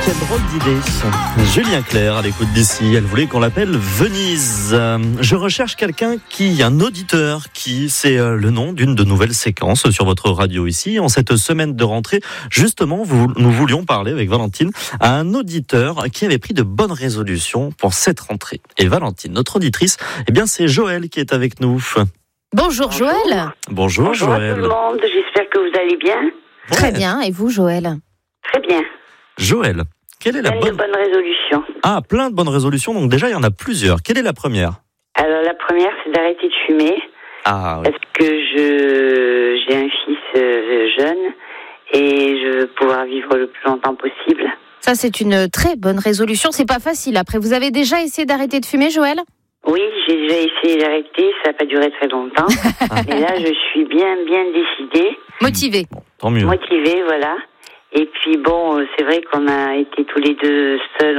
Quelle drôle d'idée. Julien Clerc à l'écoute d'ici. Elle voulait qu'on l'appelle Venise. Je recherche quelqu'un un auditeur qui, c'est le nom d'une de nouvelles séquences sur votre radio ici. En cette semaine de rentrée, justement, nous voulions parler avec Valentine à un auditeur qui avait pris de bonnes résolutions pour cette rentrée. Et Valentine, notre auditrice, c'est Joël qui est avec nous. Bonjour Joël. Bonjour Joël. Bonjour tout le monde, j'espère que vous allez bien. Très bien, et vous Joël? Très bien. Joël, quelle est la bonne résolution? Ah, plein de bonnes résolutions, donc déjà il y en a plusieurs. Quelle est la première? Alors la première, c'est d'arrêter de fumer. Ah oui. Parce que j'ai un fils jeune et je veux pouvoir vivre le plus longtemps possible. Ça, c'est une très bonne résolution. C'est pas facile. Après, vous avez déjà essayé d'arrêter de fumer, Joël? Oui, j'ai déjà essayé d'arrêter, ça n'a pas duré très longtemps. Mais là, je suis bien décidée. Motivée. Bon, tant mieux. Motivée, voilà. Et puis bon, c'est vrai qu'on a été tous les deux seuls.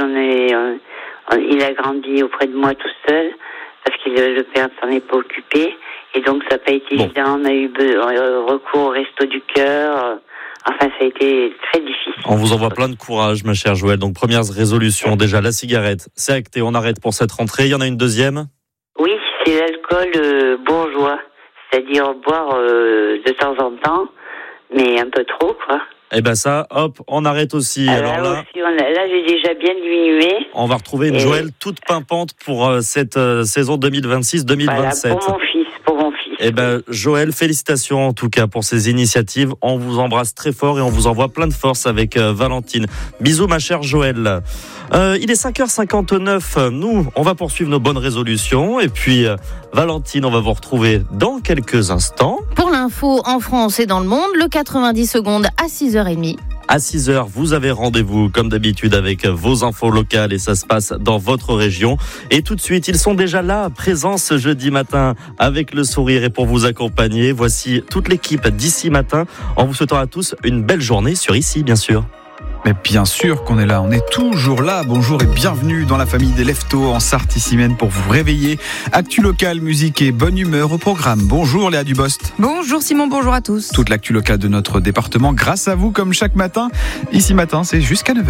Il a grandi auprès de moi tout seul parce que le père ne s'en est pas occupé. Et donc, ça n'a pas été évident. On a eu recours au Resto du Cœur. Enfin, ça a été très difficile. On vous envoie plein de courage, ma chère Joël. Donc, première résolution, déjà, la cigarette, c'est acté, on arrête pour cette rentrée. Il y en a une deuxième? Oui, c'est l'alcool bourgeois. C'est-à-dire boire de temps en temps, mais un peu trop, quoi. Eh ben ça, hop, on arrête aussi. Alors là, j'ai déjà bien diminué. On va retrouver une Joël toute pimpante pour cette saison 2026-2027. Voilà, pour mon fils. Eh ben, Joël, félicitations en tout cas pour ces initiatives. On vous embrasse très fort et on vous envoie plein de force avec Valentine. Bisous, ma chère Joël. Il est 5h59. Nous, on va poursuivre nos bonnes résolutions. Et puis, Valentine, on va vous retrouver dans quelques instants. Pour l'info en France et dans le monde, le 90 secondes à 6h30. À 6h, vous avez rendez-vous, comme d'habitude, avec vos infos locales et ça se passe dans votre région. Et tout de suite, ils sont déjà là, présents ce jeudi matin, avec le sourire et pour vous accompagner. Voici toute l'équipe d'Ici Matin, en vous souhaitant à tous une belle journée sur Ici, bien sûr. Mais bien sûr qu'on est là, on est toujours là. Bonjour et bienvenue dans la famille des Leftos en Sarthe-Issy-Maine pour vous réveiller. Actu locale, musique et bonne humeur au programme. Bonjour Léa Dubost. Bonjour Simon, bonjour à tous. Toute l'actu locale de notre département grâce à vous comme chaque matin. Ici Matin, c'est jusqu'à 9h.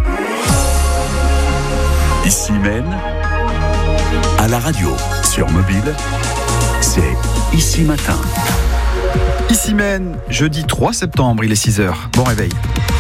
Issy-Maine, à la radio, sur mobile, c'est Ici Matin. Issy-Maine, jeudi 3 septembre, il est 6h. Bon réveil.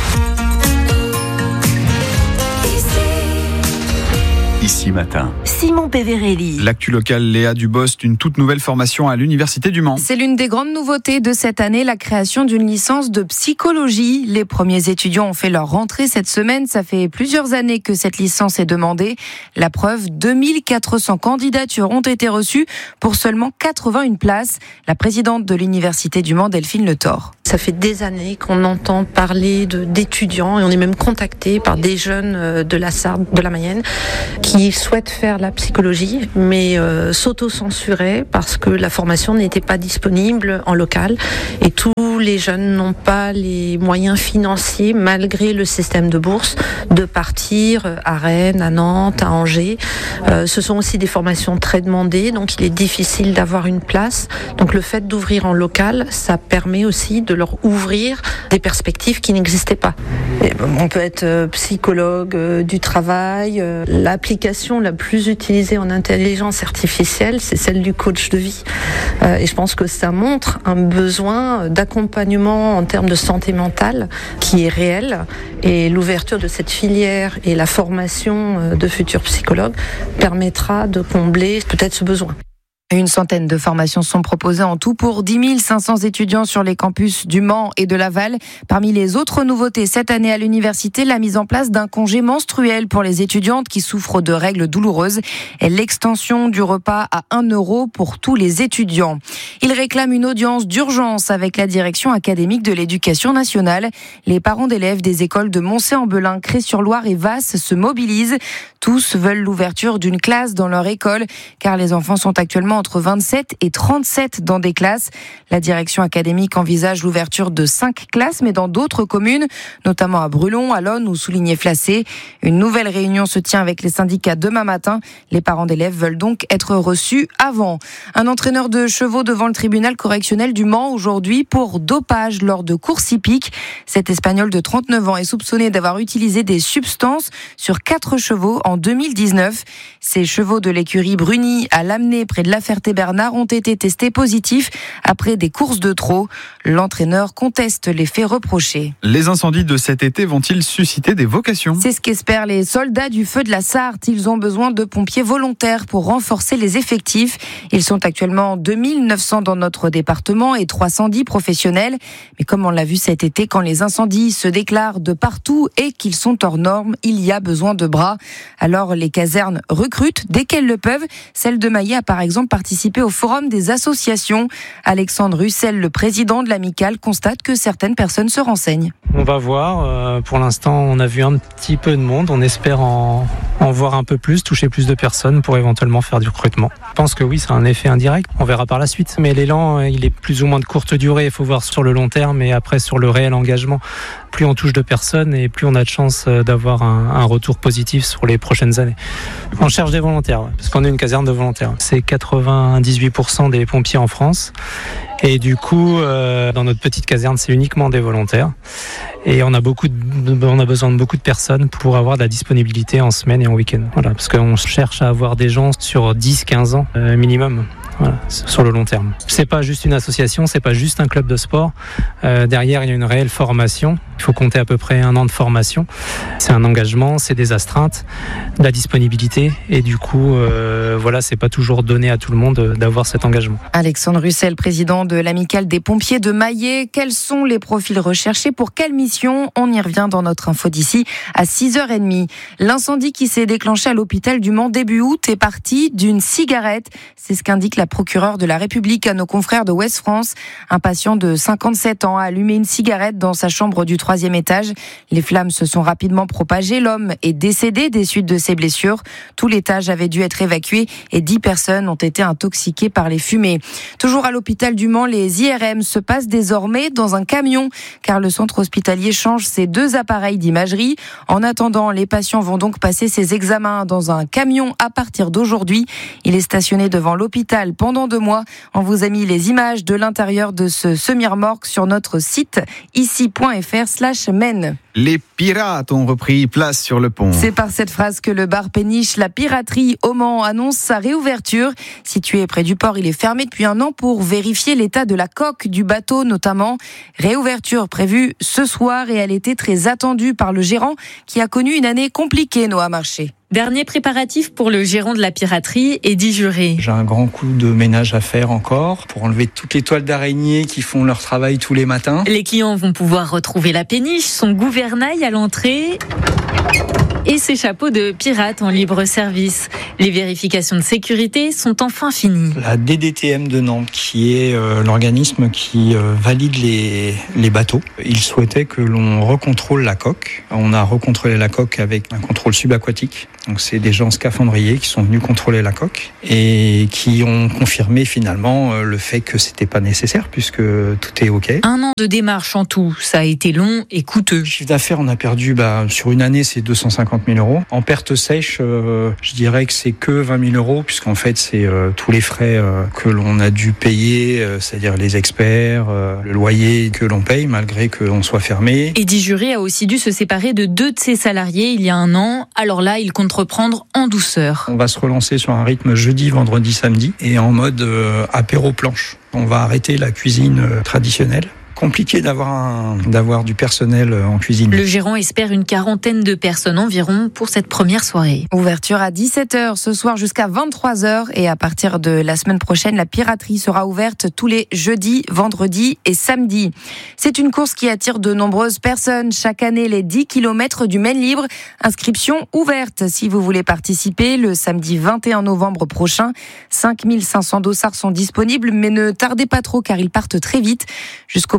Ici Matin. Simon Péverelli. L'actu locale, Léa Dubost, une toute nouvelle formation à l'Université du Mans. C'est l'une des grandes nouveautés de cette année, la création d'une licence de psychologie. Les premiers étudiants ont fait leur rentrée cette semaine. Ça fait plusieurs années que cette licence est demandée. La preuve, 2400 candidatures ont été reçues pour seulement 81 places. La présidente de l'Université du Mans, Delphine Le Thor. Ça fait des années qu'on entend parler d'étudiants et on est même contacté par des jeunes de la Sarthe, de la Mayenne, qui souhaitent faire la psychologie, mais s'auto-censuraient parce que la formation n'était pas disponible en local et tous les jeunes n'ont pas les moyens financiers, malgré le système de bourse, de partir à Rennes, à Nantes, à Angers. Ce sont aussi des formations très demandées, donc il est difficile d'avoir une place. Donc le fait d'ouvrir en local, ça permet aussi de leur ouvrir des perspectives qui n'existaient pas. Et on peut être psychologue du travail. L'application la plus utilisée en intelligence artificielle, c'est celle du coach de vie. Et je pense que ça montre un besoin d'accompagnement en termes de santé mentale qui est réel. Et l'ouverture de cette filière et la formation de futurs psychologues permettra de combler peut-être ce besoin. Une centaine de formations sont proposées en tout pour 10 500 étudiants sur les campus du Mans et de Laval. Parmi les autres nouveautés cette année à l'université, la mise en place d'un congé menstruel pour les étudiantes qui souffrent de règles douloureuses et l'extension du repas à 1 € pour tous les étudiants. Ils réclament une audience d'urgence avec la direction académique de l'éducation nationale. Les parents d'élèves des écoles de Moncey-en-Belin, Cré-sur-Loire et Vasse se mobilisent. Tous veulent l'ouverture d'une classe dans leur école car les enfants sont actuellement entre 27 et 37 dans des classes. La direction académique envisage l'ouverture de 5 classes, mais dans d'autres communes, notamment à Brulon, à Lonne ou Souligné-Flacé. Une nouvelle réunion se tient avec les syndicats demain matin. Les parents d'élèves veulent donc être reçus avant. Un entraîneur de chevaux devant le tribunal correctionnel du Mans aujourd'hui pour dopage lors de courses hippiques. Cet Espagnol de 39 ans est soupçonné d'avoir utilisé des substances sur 4 chevaux en 2019. Ces chevaux de l'écurie Bruni à Lamennais près de La Ferté-Bernard ont été testés positifs après des courses de trot. L'entraîneur conteste les faits reprochés. Les incendies de cet été vont-ils susciter des vocations ? C'est ce qu'espèrent les soldats du feu de la Sarthe. Ils ont besoin de pompiers volontaires pour renforcer les effectifs. Ils sont actuellement 2900 dans notre département et 310 professionnels. Mais comme on l'a vu cet été, quand les incendies se déclarent de partout et qu'ils sont hors normes, il y a besoin de bras. Alors les casernes recrutent dès qu'elles le peuvent. Celle de Maillet a par exemple participé au forum des associations. Alexandre Russel, le président de l'amicale, constate que certaines personnes se renseignent. On va voir. Pour l'instant, on a vu un petit peu de monde. On espère en voir un peu plus, toucher plus de personnes pour éventuellement faire du recrutement. Je pense que oui, c'est un effet indirect. On verra par la suite. Mais l'élan, il est plus ou moins de courte durée. Il faut voir sur le long terme et après sur le réel engagement. Plus on touche de personnes et plus on a de chances d'avoir un retour positif sur les prochaines années. On cherche des volontaires, parce qu'on est une caserne de volontaires. C'est 98% des pompiers en France. Et du coup, dans notre petite caserne, c'est uniquement des volontaires. Et on a besoin de beaucoup de personnes pour avoir de la disponibilité en semaine et en week-end. Voilà, parce qu'on cherche à avoir des gens sur 10-15 ans minimum. Voilà, sur le long terme. C'est pas juste une association, c'est pas juste un club de sport. Derrière, il y a une réelle formation. Il faut compter à peu près 1 an de formation. C'est un engagement, c'est des astreintes, de la disponibilité. Et du coup, voilà, c'est pas toujours donné à tout le monde d'avoir cet engagement. Alexandre Russel, président de l'amicale des pompiers de Maillet. Quels sont les profils recherchés pour quelle mission ? On y revient dans notre info d'ici à 6h30. L'incendie qui s'est déclenché à l'hôpital du Mans début août est parti d'une cigarette. C'est ce qu'indique la procureure de la République à nos confrères de Ouest France. Un patient de 57 ans a allumé une cigarette dans sa chambre du 3e étage. Les flammes se sont rapidement propagées. L'homme est décédé des suites de ses blessures. Tout l'étage avait dû être évacué et 10 personnes ont été intoxiquées par les fumées. Toujours à l'hôpital du Mans, les IRM se passent désormais dans un camion car le centre hospitalier change ses 2 appareils d'imagerie. En attendant, les patients vont donc passer ces examens dans un camion à partir d'aujourd'hui. Il est stationné devant l'hôpital pendant 2 mois. On vous a mis les images de l'intérieur de ce semi-remorque sur notre site ici.fr/men. Les pirates ont repris place sur le pont. C'est par cette phrase que le bar Péniche, la piraterie au Mans, annonce sa réouverture. Situé près du port, il est fermé depuis 1 an pour vérifier l'état de la coque du bateau notamment. Réouverture prévue ce soir et elle était très attendue par le gérant qui a connu une année compliquée, Noah Marché. Dernier préparatif pour le gérant de la piraterie, Eddy Juré. J'ai un grand coup de ménage à faire encore pour enlever toutes les toiles d'araignée qui font leur travail tous les matins. Les clients vont pouvoir retrouver la péniche, son gouvernail à l'entrée et ses chapeaux de pirates en libre service. Les vérifications de sécurité sont enfin finies. La DDTM de Nantes, qui est l'organisme qui valide les bateaux, il souhaitait que l'on recontrôle la coque. On a recontrôlé la coque avec un contrôle subaquatique. Donc c'est des gens scaphandriers qui sont venus contrôler la coque et qui ont confirmé finalement le fait que c'était pas nécessaire puisque tout est OK. 1 an de démarche en tout, ça a été long et coûteux. Le chiffre d'affaires, on a perdu sur une année, c'est 250 000 €. En perte sèche, je dirais que c'est que 20 000 € puisqu'en fait c'est tous les frais que l'on a dû payer, c'est-à-dire les experts, le loyer que l'on paye malgré qu'on soit fermé. Eddy Juré a aussi dû se séparer de 2 de ses salariés il y a 1 an. Alors là, il compte reprendre en douceur. On va se relancer sur un rythme jeudi, vendredi, samedi et en mode apéro planche. On va arrêter la cuisine traditionnelle. Compliqué d'avoir du personnel en cuisine. Le gérant espère une 40aine de personnes environ pour cette première soirée. Ouverture à 17h ce soir jusqu'à 23h et à partir de la semaine prochaine, la piraterie sera ouverte tous les jeudis, vendredis et samedis. C'est une course qui attire de nombreuses personnes. Chaque année, les 10 km du Maine libre. Inscription ouverte si vous voulez participer le samedi 21 novembre prochain. 5500 dossards sont disponibles mais ne tardez pas trop car ils partent très vite. Jusqu'au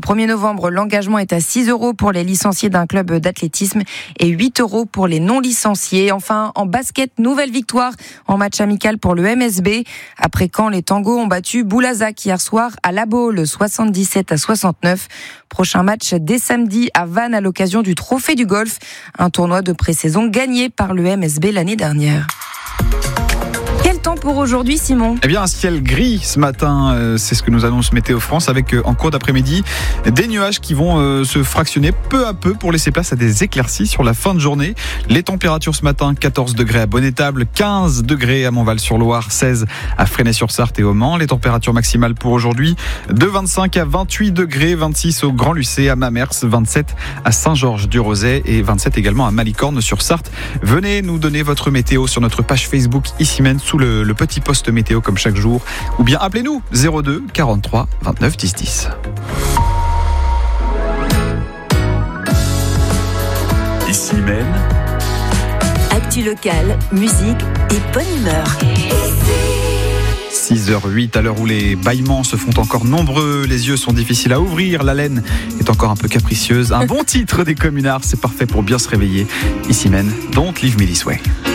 1er novembre, l'engagement est à 6 € pour les licenciés d'un club d'athlétisme et 8 € pour les non licenciés. Enfin, en basket, nouvelle victoire en match amical pour le MSB. Après Caen, les Tangos ont battu Boulazac hier soir à La Baule, 77-69. Prochain match dès samedi à Vannes à l'occasion du Trophée du Golf, un tournoi de pré-saison gagné par le MSB l'année dernière. Quel temps pour aujourd'hui, Simon ? Eh bien, un ciel gris ce matin, c'est ce que nous annonce Météo France, avec en cours d'après-midi des nuages qui vont se fractionner peu à peu pour laisser place à des éclaircies sur la fin de journée. Les températures ce matin, 14 degrés à Bonnétable, 15 degrés à Montval-sur-Loire, 16 à Fresnay-sur-Sarthe et au Mans. Les températures maximales pour aujourd'hui, de 25 à 28 degrés, 26 au Grand-Lucé, à Mamers, 27 à Saint-Georges-du-Rosay et 27 également à Malicorne-sur-Sarthe. Venez nous donner votre météo sur notre page Facebook Ici-Même, sous le petit post météo comme chaque jour, ou bien appelez-nous 02 43 29 10 10. Ici même, actu locale, musique et bonne humeur. 6h08 à l'heure où les bâillements se font encore nombreux, les yeux sont difficiles à ouvrir, la laine est encore un peu capricieuse. Un bon titre des Communards, c'est parfait pour bien se réveiller. Ici même, Don't Leave Me This Way.